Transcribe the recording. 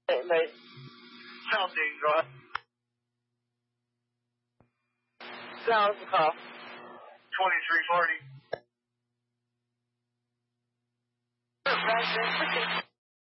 Mate. South Dayton, go ahead. Sounds the call. 2340.